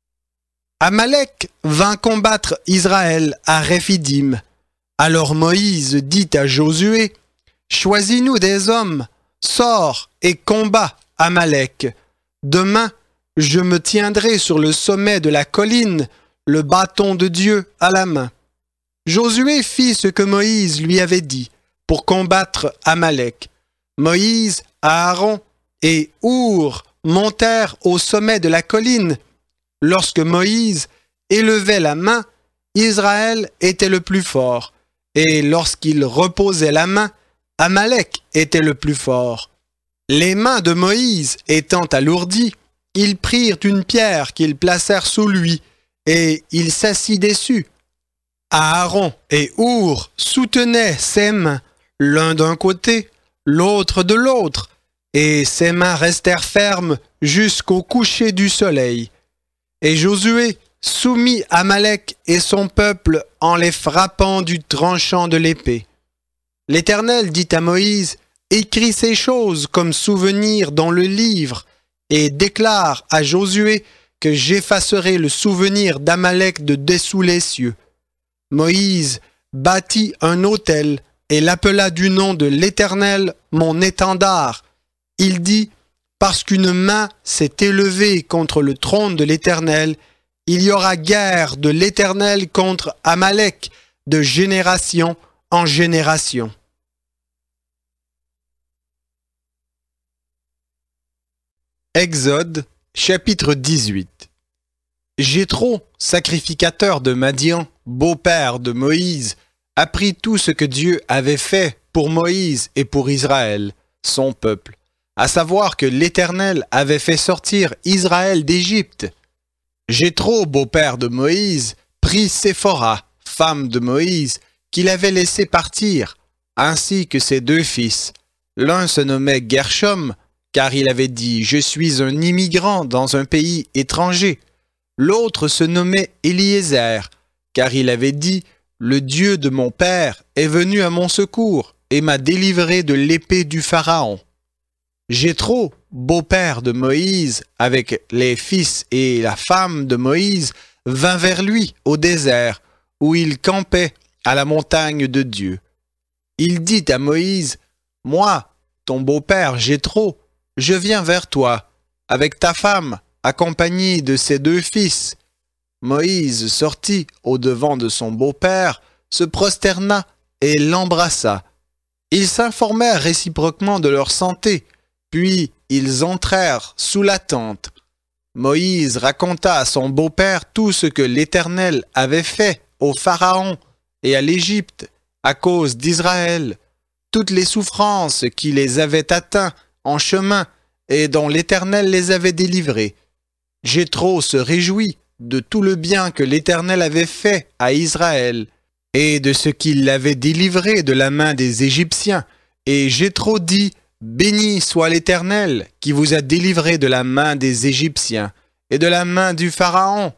Amalek vint combattre Israël à Réphidim. Alors Moïse dit à Josué, « Choisis-nous des hommes, sors et combat Amalek. Demain, je me tiendrai sur le sommet de la colline, le bâton de Dieu à la main. » Josué fit ce que Moïse lui avait dit pour combattre Amalek. Moïse, Aaron et Our montèrent au sommet de la colline. Lorsque Moïse élevait la main, Israël était le plus fort, et lorsqu'il reposait la main, Amalek était le plus fort. Les mains de Moïse étant alourdies, ils prirent une pierre qu'ils placèrent sous lui, et il s'assit dessus. Aaron et Our soutenaient ses mains, l'un d'un côté, l'autre de l'autre, et ses mains restèrent fermes jusqu'au coucher du soleil. Et Josué soumit Amalek et son peuple en les frappant du tranchant de l'épée. L'Éternel dit à Moïse, « Écris ces choses comme souvenir dans le livre, et déclare à Josué que j'effacerai le souvenir d'Amalek de dessous les cieux. » Moïse bâtit un autel et l'appela du nom de l'Éternel mon étendard. Il dit, « Parce qu'une main s'est élevée contre le trône de l'Éternel, il y aura guerre de l'Éternel contre Amalek de génération en génération. » Exode, chapitre 18. Jéthro, sacrificateur de Madian, beau-père de Moïse, apprit tout ce que Dieu avait fait pour Moïse et pour Israël, son peuple, à savoir que l'Éternel avait fait sortir Israël d'Égypte. Jéthro, beau-père de Moïse, prit Séphora, femme de Moïse, qu'il avait laissé partir, ainsi que ses deux fils. L'un se nommait Gershom, car il avait dit « Je suis un immigrant dans un pays étranger ». L'autre se nommait Éliézer, car il avait dit « Le Dieu de mon père est venu à mon secours et m'a délivré de l'épée du Pharaon. » Jéthro, beau-père de Moïse, avec les fils et la femme de Moïse, vint vers lui au désert, où il campait à la montagne de Dieu. Il dit à Moïse, « Moi, ton beau-père Jéthro, je viens vers toi, avec ta femme, accompagné de ses deux fils. » Moïse sortit au-devant de son beau-père, se prosterna et l'embrassa. Ils s'informèrent réciproquement de leur santé, puis ils entrèrent sous la tente. Moïse raconta à son beau-père tout ce que l'Éternel avait fait au Pharaon et à l'Égypte à cause d'Israël, toutes les souffrances qui les avaient atteints en chemin et dont l'Éternel les avait délivrés. Jéthro se réjouit de tout le bien que l'Éternel avait fait à Israël et de ce qu'il l'avait délivré de la main des Égyptiens. Et Jéthro dit, « Béni soit l'Éternel qui vous a délivré de la main des Égyptiens et de la main du Pharaon.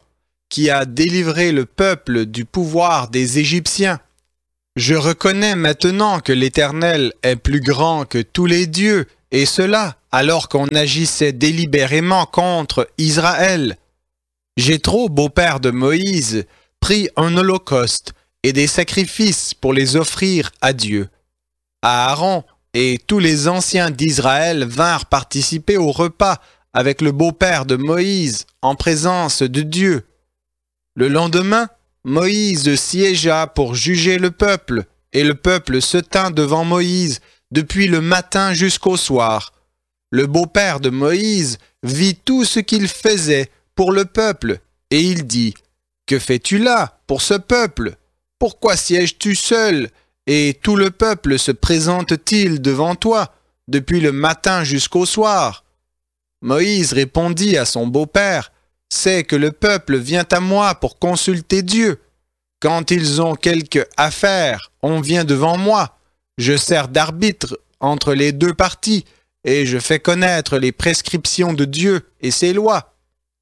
qui a délivré le peuple du pouvoir des Égyptiens. Je reconnais maintenant que l'Éternel est plus grand que tous les dieux, et cela alors qu'on agissait délibérément contre Israël. Jéthro, beau-père de Moïse, prit un holocauste et des sacrifices pour les offrir à Dieu. Aaron et tous les anciens d'Israël vinrent participer au repas avec le beau-père de Moïse en présence de Dieu. Le lendemain, Moïse siégea pour juger le peuple, et le peuple se tint devant Moïse depuis le matin jusqu'au soir. Le beau-père de Moïse vit tout ce qu'il faisait pour le peuple, et il dit, « Que fais-tu là pour ce peuple? Pourquoi sièges-tu seul, et tout le peuple se présente-t-il devant toi, depuis le matin jusqu'au soir? » Moïse répondit à son beau-père, « C'est que le peuple vient à moi pour consulter Dieu. Quand ils ont quelque affaire, on vient devant moi. Je sers d'arbitre entre les deux parties, et je fais connaître les prescriptions de Dieu et ses lois. »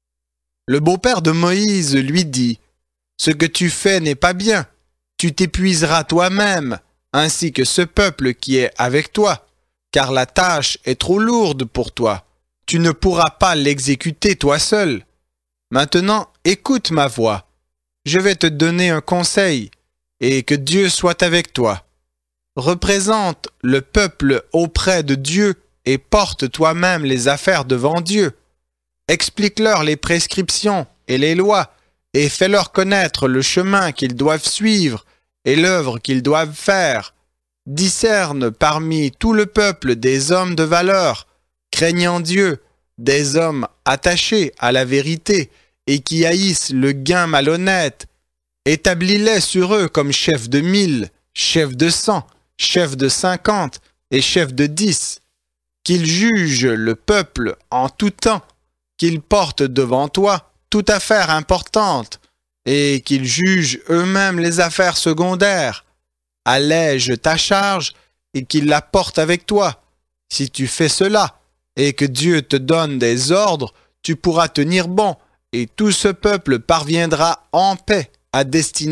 Le beau-père de Moïse lui dit, « Ce que tu fais n'est pas bien. Tu t'épuiseras toi-même, ainsi que ce peuple qui est avec toi, car la tâche est trop lourde pour toi. Tu ne pourras pas l'exécuter toi seul. Maintenant, écoute ma voix. Je vais te donner un conseil, et que Dieu soit avec toi. Représente le peuple auprès de Dieu et porte toi-même les affaires devant Dieu. Explique-leur les prescriptions et les lois, et fais-leur connaître le chemin qu'ils doivent suivre et l'œuvre qu'ils doivent faire. Discerne parmi tout le peuple des hommes de valeur, craignant Dieu, des hommes attachés à la vérité et qui haïssent le gain malhonnête. Établis-les sur eux comme chefs de 1000, chefs de 100, chefs de 50 et chefs de 10. Qu'ils jugent le peuple en tout temps, qu'ils portent devant toi toute affaire importante, et qu'ils jugent eux-mêmes les affaires secondaires. Allège ta charge et qu'ils la portent avec toi. Si tu fais cela, et que Dieu te donne des ordres, tu pourras tenir bon, et tout ce peuple parviendra en paix à destination. »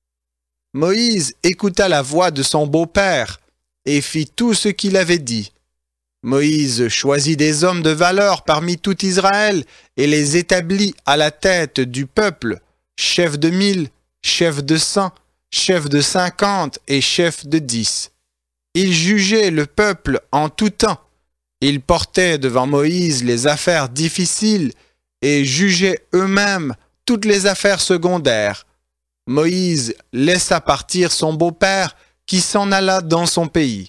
Moïse écouta la voix de son beau-père, et fit tout ce qu'il avait dit. Moïse choisit des hommes de valeur parmi tout Israël, et les établit à la tête du peuple, chef de 1000, chef de 100, chef de 50 et chef de 10. Ils jugeaient le peuple en tout temps. Ils portaient devant Moïse les affaires difficiles et jugeaient eux-mêmes toutes les affaires secondaires. Moïse laissa partir son beau-père qui s'en alla dans son pays.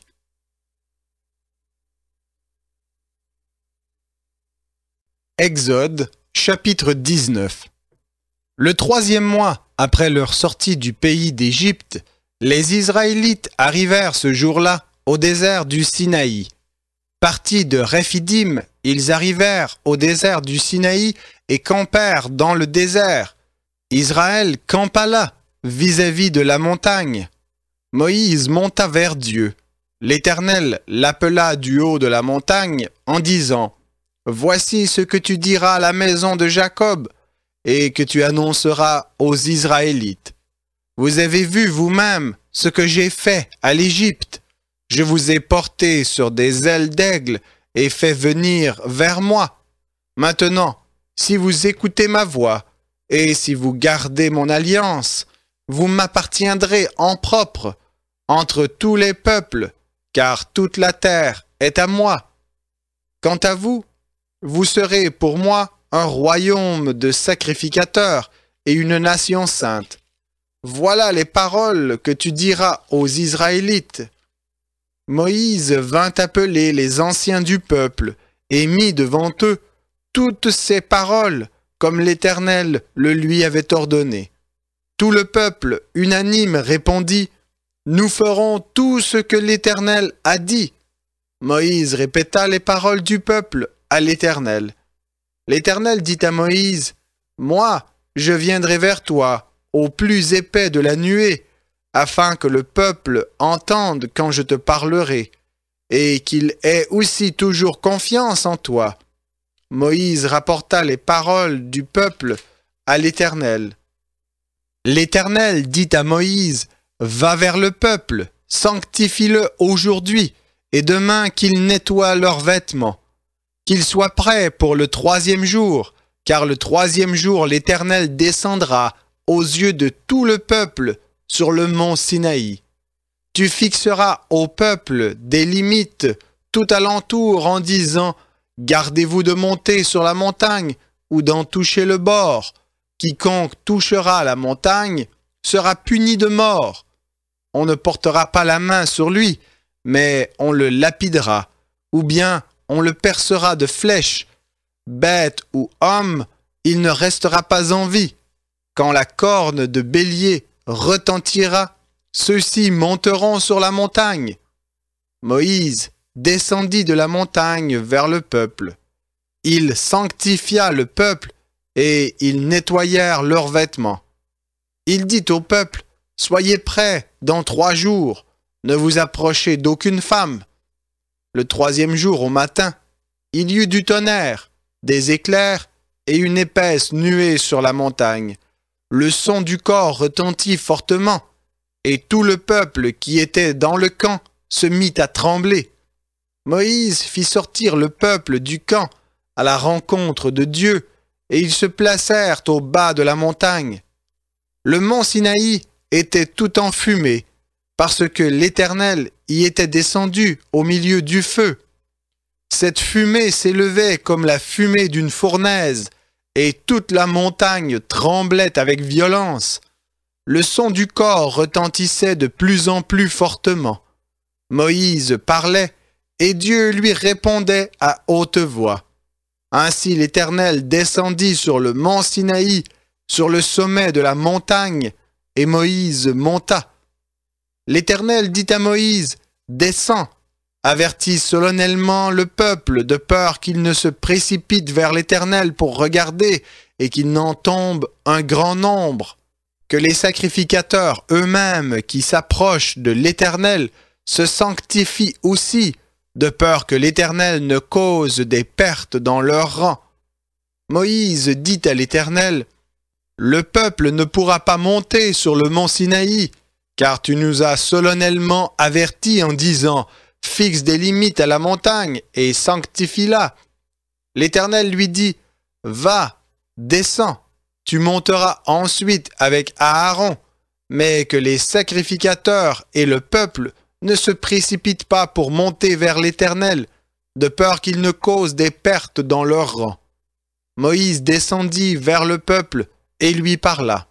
Exode, chapitre 19. Le 3e mois après leur sortie du pays d'Égypte, les Israélites arrivèrent ce jour-là au désert du Sinaï. Partis de Réphidim, ils arrivèrent au désert du Sinaï et campèrent dans le désert. Israël campa là, vis-à-vis de la montagne. Moïse monta vers Dieu. L'Éternel l'appela du haut de la montagne en disant, « Voici ce que tu diras à la maison de Jacob et que tu annonceras aux Israélites. Vous avez vu vous-même ce que j'ai fait à l'Égypte. Je vous ai porté sur des ailes d'aigle et fait venir vers moi. Maintenant, si vous écoutez ma voix et si vous gardez mon alliance, vous m'appartiendrez en propre entre tous les peuples, car toute la terre est à moi. Quant à vous, vous serez pour moi un royaume de sacrificateurs et une nation sainte. Voilà les paroles que tu diras aux Israélites. » Moïse vint appeler les anciens du peuple et mit devant eux toutes ces paroles comme l'Éternel le lui avait ordonné. Tout le peuple unanime répondit, « Nous ferons tout ce que l'Éternel a dit. » Moïse répéta les paroles du peuple à l'Éternel. L'Éternel dit à Moïse, « Moi, je viendrai vers toi, au plus épais de la nuée, afin que le peuple entende quand je te parlerai, et qu'il ait aussi toujours confiance en toi. » Moïse rapporta les paroles du peuple à l'Éternel. L'Éternel dit à Moïse, « Va vers le peuple, sanctifie-le aujourd'hui, et demain qu'ils nettoient leurs vêtements. Qu'ils soient prêts pour le 3e jour, car le 3e jour l'Éternel descendra aux yeux de tout le peuple sur le mont Sinaï. Tu fixeras au peuple des limites tout alentour en disant, gardez-vous de monter sur la montagne ou d'en toucher le bord. Quiconque touchera la montagne sera puni de mort. On ne portera pas la main sur lui, mais on le lapidera, ou bien on le percera de flèches. Bête ou homme, il ne restera pas en vie. Quand la corne de bélier retentira, ceux-ci monteront sur la montagne. » Moïse descendit de la montagne vers le peuple. Il sanctifia le peuple et ils nettoyèrent leurs vêtements. Il dit au peuple, « Soyez prêts dans 3 jours, ne vous approchez d'aucune femme. » Le 3e jour au matin, il y eut du tonnerre, des éclairs et une épaisse nuée sur la montagne. Le son du corps retentit fortement, et tout le peuple qui était dans le camp se mit à trembler. Moïse fit sortir le peuple du camp à la rencontre de Dieu, et ils se placèrent au bas de la montagne. Le mont Sinaï était tout en fumée, parce que l'Éternel y était descendu au milieu du feu. Cette fumée s'élevait comme la fumée d'une fournaise, et toute la montagne tremblait avec violence. Le son du corps retentissait de plus en plus fortement. Moïse parlait, et Dieu lui répondait à haute voix. Ainsi l'Éternel descendit sur le mont Sinaï, sur le sommet de la montagne, et Moïse monta. L'Éternel dit à Moïse, « Descends, avertis solennellement le peuple de peur qu'il ne se précipite vers l'Éternel pour regarder et qu'il n'en tombe un grand nombre. Que les sacrificateurs eux-mêmes qui s'approchent de l'Éternel se sanctifient aussi, de peur que l'Éternel ne cause des pertes dans leur rang. » Moïse dit à l'Éternel, « Le peuple ne pourra pas monter sur le mont Sinaï, car tu nous as solennellement avertis en disant, « Fixe des limites à la montagne et sanctifie-la. » L'Éternel lui dit, « Va, descends, tu monteras ensuite avec Aaron, mais que les sacrificateurs et le peuple ne se précipitent pas pour monter vers l'Éternel, de peur qu'ils ne causent des pertes dans leur rang. » Moïse descendit vers le peuple et lui parla.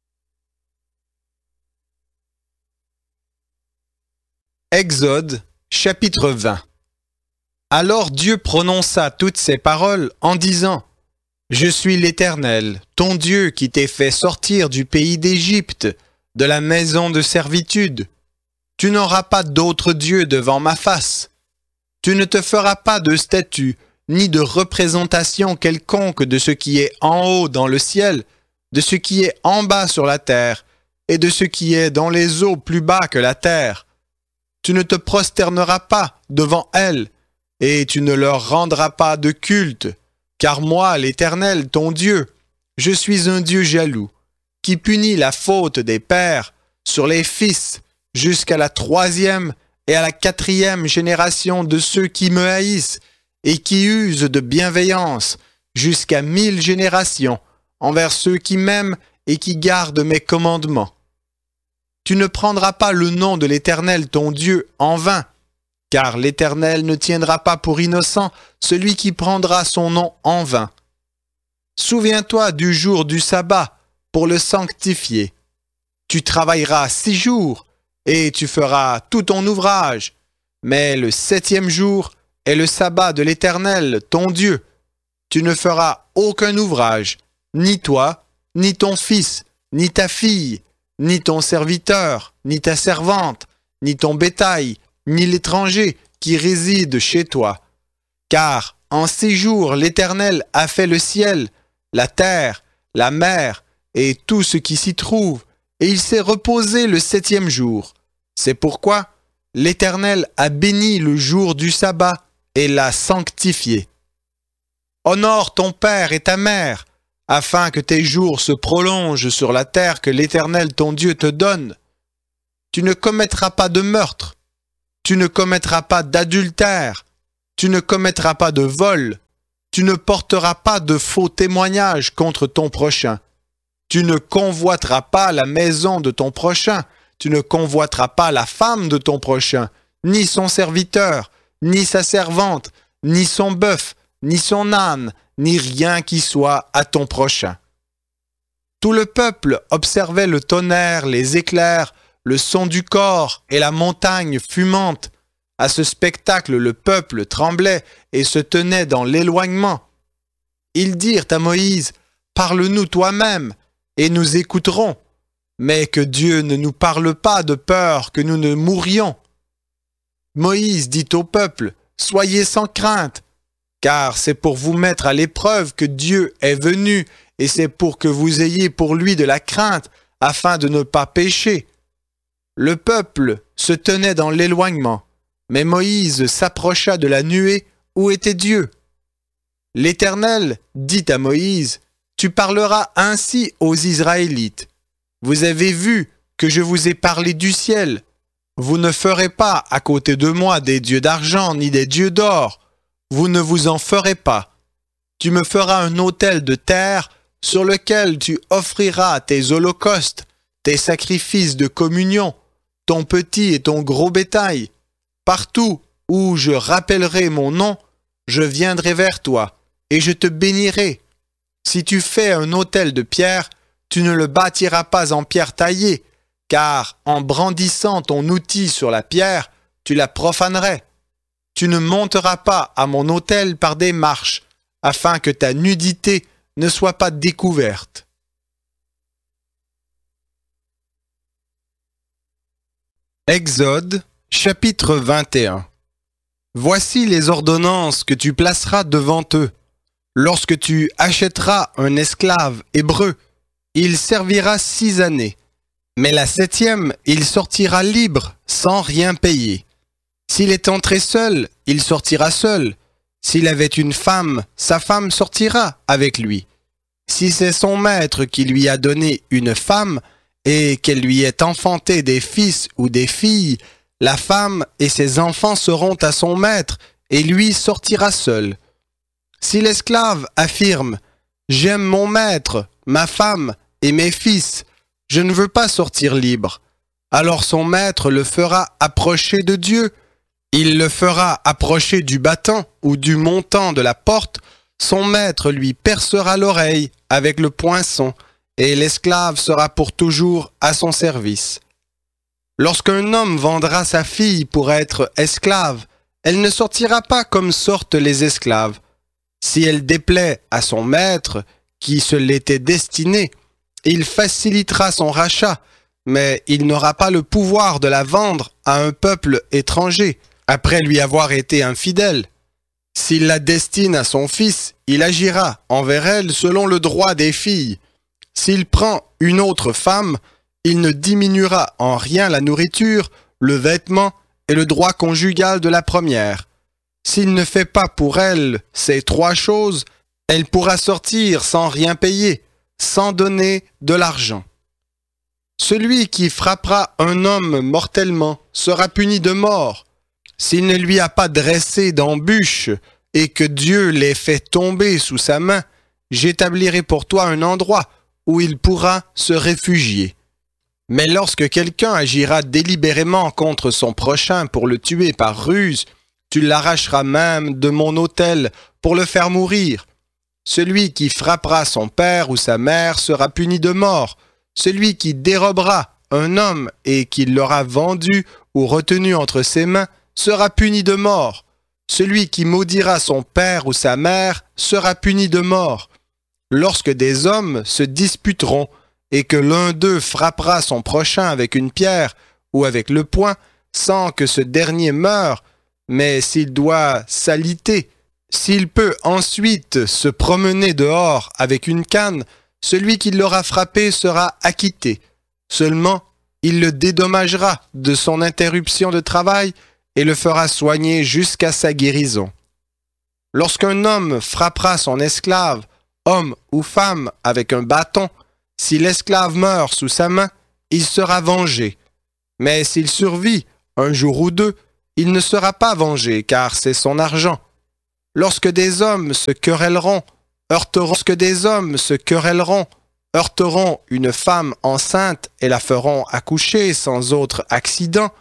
Exode, chapitre 20. Alors Dieu prononça toutes ces paroles en disant, « Je suis l'Éternel, ton Dieu qui t'ai fait sortir du pays d'Égypte, de la maison de servitude. Tu n'auras pas d'autre Dieu devant ma face. Tu ne te feras pas de statue, ni de représentation quelconque de ce qui est en haut dans le ciel, de ce qui est en bas sur la terre, et de ce qui est dans les eaux plus bas que la terre. Tu ne te prosterneras pas devant elles, et tu ne leur rendras pas de culte, car moi, l'Éternel, ton Dieu, je suis un Dieu jaloux, qui punit la faute des pères sur les fils, jusqu'à la 3e et à la 4e génération de ceux qui me haïssent et qui usent de bienveillance jusqu'à 1000 générations envers ceux qui m'aiment et qui gardent mes commandements. Tu ne prendras pas le nom de l'Éternel ton Dieu en vain, car l'Éternel ne tiendra pas pour innocent celui qui prendra son nom en vain. Souviens-toi du jour du sabbat pour le sanctifier. Tu travailleras 6 jours, et tu feras tout ton ouvrage. Mais le 7e jour est le sabbat de l'Éternel, ton Dieu. Tu ne feras aucun ouvrage, ni toi, ni ton fils, ni ta fille, ni ton serviteur, ni ta servante, ni ton bétail, ni l'étranger qui réside chez toi. Car en 6 jours l'Éternel a fait le ciel, la terre, la mer et tout ce qui s'y trouve, et il s'est reposé le 7e jour. C'est pourquoi l'Éternel a béni le jour du sabbat et l'a sanctifié. Honore ton père et ta mère, afin que tes jours se prolongent sur la terre que l'Éternel ton Dieu te donne. Tu ne commettras pas de meurtre, tu ne commettras pas d'adultère, tu ne commettras pas de vol, tu ne porteras pas de faux témoignages contre ton prochain. Tu ne convoiteras pas la maison de ton prochain, tu ne convoiteras pas la femme de ton prochain, ni son serviteur, ni sa servante, ni son bœuf, ni son âne, ni rien qui soit à ton prochain. Tout le peuple observait le tonnerre, les éclairs, le son du cor et la montagne fumante. À ce spectacle, le peuple tremblait et se tenait dans l'éloignement. Ils dirent à Moïse, « Parle-nous toi-même, et nous écouterons, mais que Dieu ne nous parle pas de peur que nous ne mourions. » Moïse dit au peuple, « Soyez sans crainte, car c'est pour vous mettre à l'épreuve que Dieu est venu, et c'est pour que vous ayez pour lui de la crainte, afin de ne pas pécher. » Le peuple se tenait dans l'éloignement, mais Moïse s'approcha de la nuée où était Dieu. L'Éternel dit à Moïse, « Tu parleras ainsi aux Israélites. Vous avez vu que je vous ai parlé du ciel. Vous ne ferez pas à côté de moi des dieux d'argent ni des dieux d'or. Vous ne vous en ferez pas. Tu me feras un autel de terre sur lequel tu offriras tes holocaustes, tes sacrifices de communion, ton petit et ton gros bétail. Partout où je rappellerai mon nom, je viendrai vers toi et je te bénirai. Si tu fais un autel de pierre, tu ne le bâtiras pas en pierre taillée, car en brandissant ton outil sur la pierre, tu la profanerais. Tu ne monteras pas à mon autel par des marches, afin que ta nudité ne soit pas découverte. Exode, chapitre 21. Voici les ordonnances que tu placeras devant eux. Lorsque tu achèteras un esclave hébreu, il servira 6 années, mais la 7e, il sortira libre, sans rien payer. S'il est entré seul, il sortira seul. S'il avait une femme, sa femme sortira avec lui. Si c'est son maître qui lui a donné une femme, et qu'elle lui ait enfanté des fils ou des filles, la femme et ses enfants seront à son maître, et lui sortira seul. Si l'esclave affirme « J'aime mon maître, ma femme et mes fils, je ne veux pas sortir libre », alors son maître le fera approcher de Dieu. Il le fera approcher du battant ou du montant de la porte, son maître lui percera l'oreille avec le poinçon, et l'esclave sera pour toujours à son service. Lorsqu'un homme vendra sa fille pour être esclave, elle ne sortira pas comme sortent les esclaves. Si elle déplaît à son maître, qui se l'était destiné, il facilitera son rachat, mais il n'aura pas le pouvoir de la vendre à un peuple étranger, après lui avoir été infidèle. S'il la destine à son fils, il agira envers elle selon le droit des filles. S'il prend une autre femme, il ne diminuera en rien la nourriture, le vêtement et le droit conjugal de la première. S'il ne fait pas pour elle ces 3 choses, elle pourra sortir sans rien payer, sans donner de l'argent. Celui qui frappera un homme mortellement sera puni de mort. S'il ne lui a pas dressé d'embûches et que Dieu l'ait fait tomber sous sa main, j'établirai pour toi un endroit où il pourra se réfugier. Mais lorsque quelqu'un agira délibérément contre son prochain pour le tuer par ruse, tu l'arracheras même de mon autel pour le faire mourir. Celui qui frappera son père ou sa mère sera puni de mort. Celui qui dérobera un homme et qui l'aura vendu ou retenu entre ses mains sera puni de mort. Celui qui maudira son père ou sa mère sera puni de mort. Lorsque des hommes se disputeront et que l'un d'eux frappera son prochain avec une pierre ou avec le poing, sans que ce dernier meure, mais s'il doit s'aliter, s'il peut ensuite se promener dehors avec une canne, celui qui l'aura frappé sera acquitté. Seulement, il le dédommagera de son interruption de travail et le fera soigner jusqu'à sa guérison. Lorsqu'un homme frappera son esclave, homme ou femme avec un bâton, si l'esclave meurt sous sa main, il sera vengé. Mais s'il survit un jour ou deux, il ne sera pas vengé, car c'est son argent. Lorsque des hommes se querelleront, heurteront une femme enceinte et la feront accoucher sans autre accident,